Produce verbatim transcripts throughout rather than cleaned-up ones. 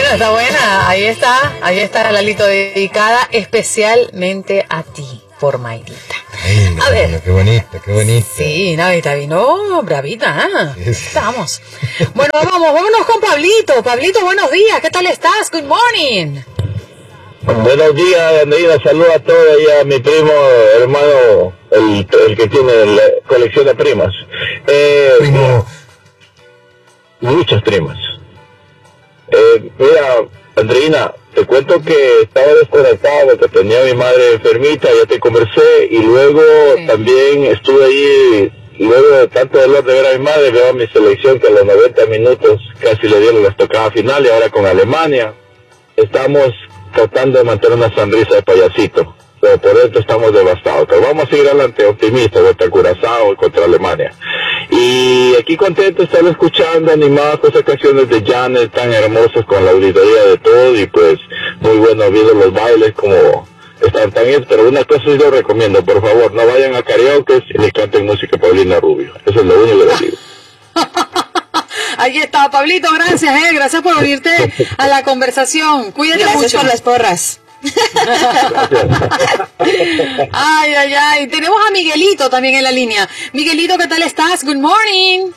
está buena. Ahí está, ahí está Lalito, dedicada especialmente a ti, por Mayrita. Ay, a ver. Qué bonita, qué bonita. Sí, Navita vino bravita, ¿eh? Sí. Estamos. Bueno, vamos, vámonos con Pablito. Pablito, buenos días, ¿qué tal estás? Good morning. Buenos días, Andreina, saludos a todos y a mi primo, hermano, el, el que tiene la colección de primas. Eh, Primo. Muchas primas. Eh, mira, Andreina, te cuento que estaba desconectado, que tenía a mi madre enfermita, ya te conversé, y luego sí. también estuve ahí, luego de tanto dolor de ver a mi madre, veo a mi selección que a los noventa minutos casi le dieron la estocada final, y ahora con Alemania estamos tratando de mantener una sonrisa de payasito, pero por dentro estamos devastados. Pero vamos a seguir adelante, optimistas, contra Curazao y contra Alemania. Y aquí contento de estar escuchando animadas esas canciones de Janet tan hermosas con la auditoría de todo, y pues muy bueno viendo los bailes como están tan bien. Pero una cosa sí lo recomiendo, por favor, no vayan a karaoke ni canten música Paulina Rubio. Eso es lo único que les digo. Ahí está, Pablito, gracias, eh, gracias por unirte a la conversación. Cuídate gracias mucho. por las porras. Ay, ay, ay. Tenemos a Miguelito también en la línea. Miguelito, ¿qué tal estás? Good morning.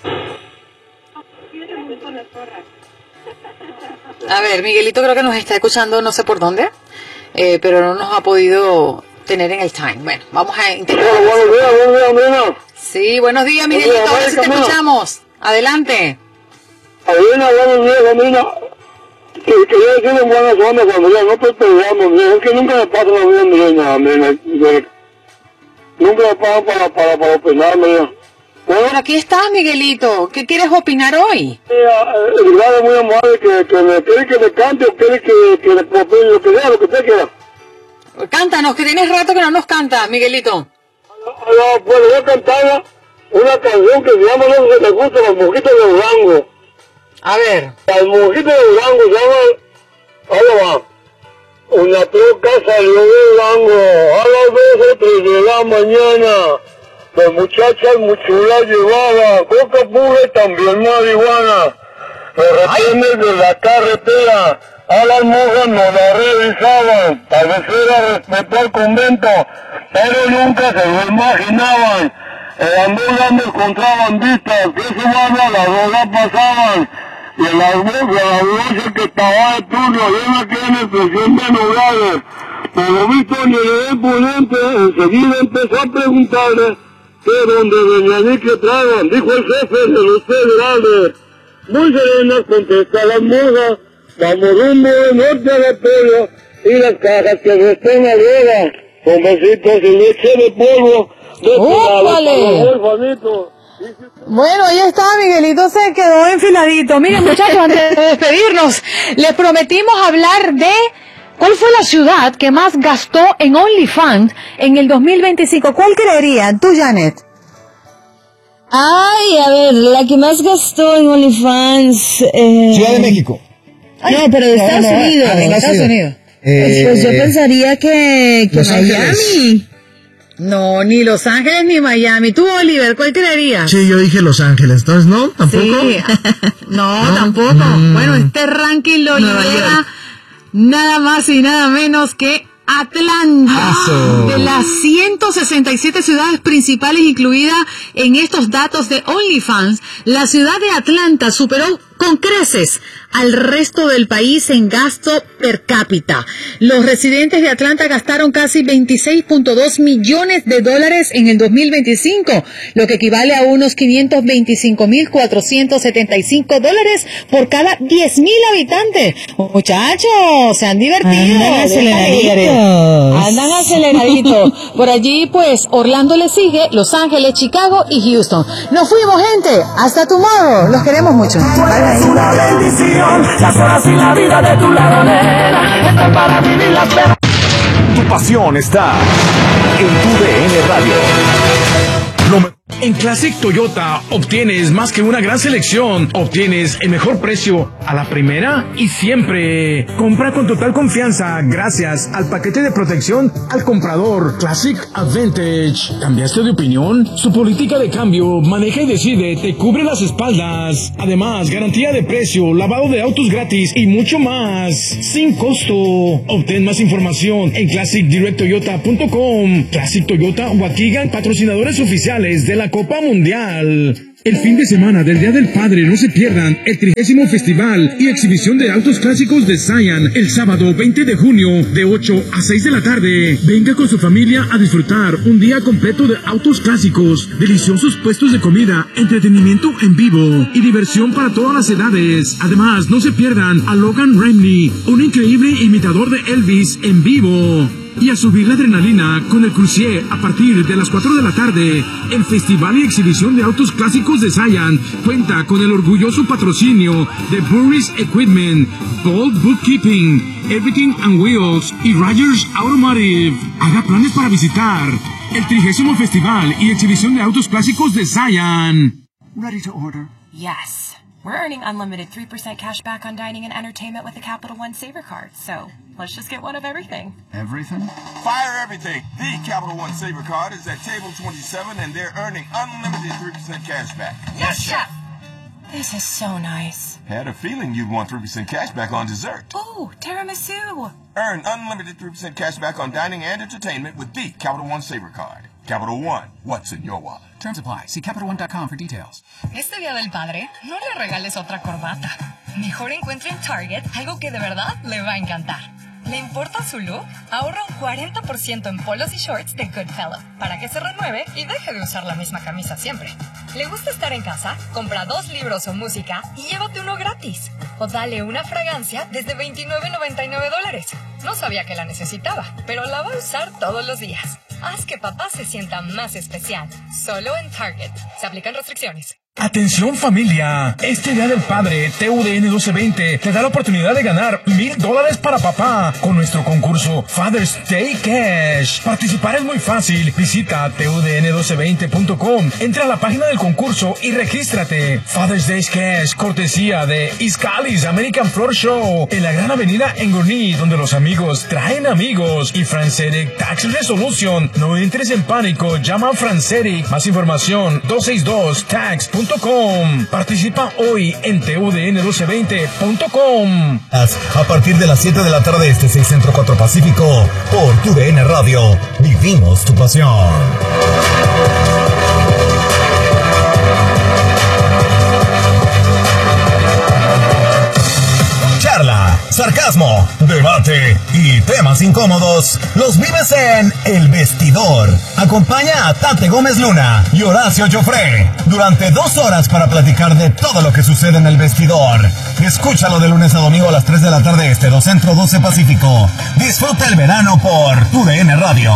A ver, Miguelito creo que nos está escuchando no sé por dónde, eh, pero no nos ha podido tener en el time. Bueno, vamos a intentar. Hola, buenos días, buenos días, Andreina. Sí, buenos días, Miguelito, ahora sí te escuchamos. Adelante. Andreina, buenos días, Andreina. Que quería decirle buenas ondas, Andreina, no te peleamos, es que nunca me pasa la vida, Andreina, Andreina. Nunca me pasa para, para, para opinar, Andreina. Bueno, pero aquí está, Miguelito. ¿Qué quieres opinar hoy? Eh, el verdad es muy amable que, que me quiere que me cante o quiere que, que le opine, lo que sea, lo que usted quiera. Cántanos, que tienes rato que no nos canta, Miguelito. Ah, pues voy a cantar una canción que se llama, no sé si te gusta, Las Mojitas de Durango. A ver. Las Mojitas de Durango se llaman, ahí va. Una troca salió de Durango a las dos o tres de la mañana. Las muchachas muy chulas llevaban coca pura y también marihuana. De repente de la carretera a las monjas no la revisaban. Tal vez era respeto al convento, pero nunca se lo imaginaban. Eran dos grandes contrabandistas que su mano a la droga pasaban. Y en las voces, la ambulancia que estaba de turno, y en aquella expresión de Nogales. Pero visto ni el ponente, enseguida empezó a preguntarle que dónde venía y que tragan, dijo el jefe de los federales. Muy serenas contesta las monjas, vamos rumbo de norte a la pollo, y las cajas que restan a droga, con besitos y leche de polvo, de ¡ópale! Bueno, ahí está, Miguelito se quedó enfiladito. Miren, muchachos, antes de despedirnos, les prometimos hablar de cuál fue la ciudad que más gastó en OnlyFans en el dos mil veinticinco. ¿Cuál creerían? Tú, Janet. Ay, a ver, la que más gastó en OnlyFans... Eh... Ciudad de México. Ay, no, pero de no, Estados no, Unidos. Ah, de Estados Unidos. Eh, pues, pues yo eh, pensaría que, que Los Miami. Ángeles. No, ni Los Ángeles ni Miami. Tú, Oliver, ¿cuál creerías? Sí, yo dije Los Ángeles, entonces no, tampoco. Sí. No, No, tampoco. mm. Bueno, este ranking lo Nueva lidera York. nada más y nada menos que Atlanta. Eso. De las ciento sesenta y siete ciudades principales incluidas en estos datos de OnlyFans, la ciudad de Atlanta superó con creces al resto del país en gasto per cápita. Los residentes de Atlanta gastaron casi veintiséis punto dos millones de dólares en el dos mil veinticinco, lo que equivale a unos quinientos veinticinco mil cuatrocientos setenta y cinco dólares por cada diez mil habitantes. Muchachos, se han divertido. Andan aceleraditos. Andan aceleraditos. Por allí, pues, Orlando le sigue, Los Ángeles, Chicago y Houston. Nos fuimos, gente. Hasta tomorrow. Los queremos mucho. Bye, bye. Una bendición, las horas y la vida de tu lado, nena, están para vivirlas. Tu pasión está en tu D N Radio. Lo me- En Classic Toyota obtienes más que una gran selección, obtienes el mejor precio a la primera y siempre. Compra con total confianza gracias al paquete de protección al comprador Classic Advantage. ¿Cambiaste de opinión? Su política de cambio, maneja y decide, te cubre las espaldas. Además, garantía de precio, lavado de autos gratis y mucho más, sin costo. Obtén más información en classic direct toyota punto com. Classic Toyota Waukegan, patrocinadores oficiales de la Copa Mundial. El fin de semana del Día del Padre no se pierdan el trigésimo Festival y Exhibición de Autos Clásicos de Zion el sábado veinte de junio de ocho a seis de la tarde. Venga con su familia a disfrutar un día completo de autos clásicos, deliciosos puestos de comida, entretenimiento en vivo y diversión para todas las edades. Además, no se pierdan a Logan Ramney, un increíble imitador de Elvis en vivo. Y a subir la adrenalina con el Crucier a partir de las cuatro de la tarde. El Festival y Exhibición de Autos Clásicos de Zion cuenta con el orgulloso patrocinio de Burris Equipment, Bold Bookkeeping, Everything and Wheels y Rogers Automotive. Haga planes para visitar el trigésimo Festival y Exhibición de Autos Clásicos de Zion. Ready to order? Yes. We're earning unlimited three percent cash back on dining and entertainment with the Capital One Saver Card, so let's just get one of everything. Everything? Fire everything! The Capital One Saver Card is at table twenty-seven and they're earning unlimited three percent cash back. Yes, Chef! This is so nice. Had a feeling you'd want three percent cash back on dessert. Ooh, tiramisu! Earn unlimited three percent cash back on dining and entertainment with the Capital One Saver Card. Capital One, what's in your wallet? Terms apply. See capital one dot com for details. Este Día del Padre, no le regales otra corbata. Mejor encuentre en Target algo que de verdad le va a encantar. ¿Le importa su look? Ahorra un cuarenta por ciento en polos y shorts de Goodfellow para que se renueve y deje de usar la misma camisa siempre. ¿Le gusta estar en casa? Compra dos libros o música y llévate uno gratis. O dale una fragancia desde veintinueve noventa y nueve dólares. No sabía que la necesitaba, pero la va a usar todos los días. Haz que papá se sienta más especial. Solo en Target. Se aplican restricciones. Atención familia, este Día del Padre T U D N doce veinte te da la oportunidad de ganar mil dólares para papá con nuestro concurso Father's Day Cash. Participar es muy fácil, visita T U D N doce veinte punto com, entra a la página del concurso y regístrate. Father's Day Cash, cortesía de Iscalis American Floor Show, en la gran avenida en Gurnee, donde los amigos traen amigos. Y Franceric Tax Resolution, no entres en pánico, llama a Franceric, más información dos seis dos tax punto com. Participa hoy en T U D N doce veinte punto com. A partir de las siete de la tarde este seis Centro cuatro Pacífico por Tu D N Radio. Vivimos tu pasión. Charla, sarcasmo, debate y temas incómodos los vives en El Vestidor. Acompaña a Tate Gómez Luna y Horacio Joffre durante dos horas para platicar de todo lo que sucede en El Vestidor. Escúchalo de lunes a domingo a las tres de la tarde este, dos Centro doce Pacífico. Disfruta el verano por Tu D N Radio.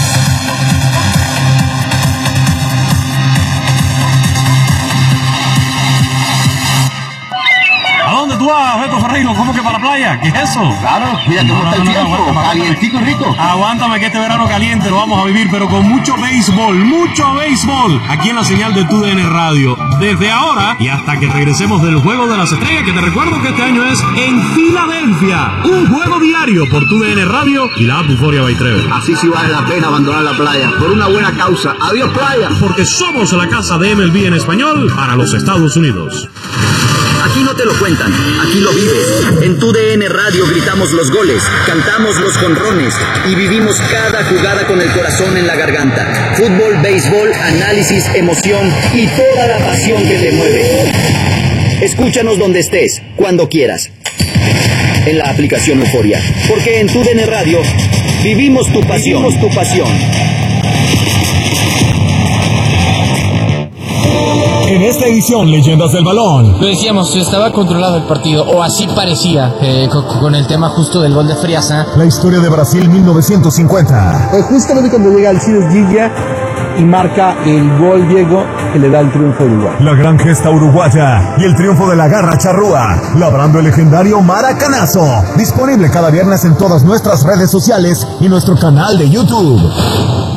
¿A dónde tú vas, Beto Ferreiro? ¿Cómo que para la playa? ¿Qué es eso? Claro, mira cómo está el tiempo, calientico y rico. Aguántame que este verano caliente lo vamos a vivir, pero con mucho béisbol, mucho béisbol, aquí en la señal de Tu D N Radio. Desde ahora y hasta que regresemos del Juego de las Estrellas, que te recuerdo que este año es en Filadelfia. Un juego diario por Tu D N Radio y la app Euforia by Trevor. Así sí vale la pena abandonar la playa, por una buena causa. Adiós, playa. Porque somos la casa de M L B en español para los Estados Unidos. Aquí no te lo cuentan, aquí lo vives. En Tu D N Radio gritamos los goles, cantamos los jonrones y vivimos cada jugada con el corazón en la garganta. Fútbol, béisbol, análisis, emoción y toda la pasión que te mueve. Escúchanos donde estés, cuando quieras. En la aplicación Euforia, porque en Tu D N Radio vivimos tu pasión, vivimos tu pasión. En esta edición, Leyendas del Balón. Lo decíamos, estaba controlado el partido, o así parecía, eh, con, con el tema justo del gol de Friasa. La historia de Brasil mil novecientos cincuenta. Pues justamente cuando llega Alcides Gilla y marca el gol Diego que le da el triunfo a Uruguay. La gran gesta uruguaya y el triunfo de la garra charrúa, labrando el legendario maracanazo. Disponible cada viernes en todas nuestras redes sociales y nuestro canal de YouTube.